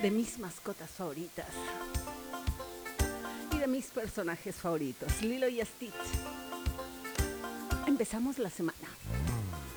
de mis mascotas favoritas y de mis personajes favoritos, Lilo y Stitch. Empezamos la semana.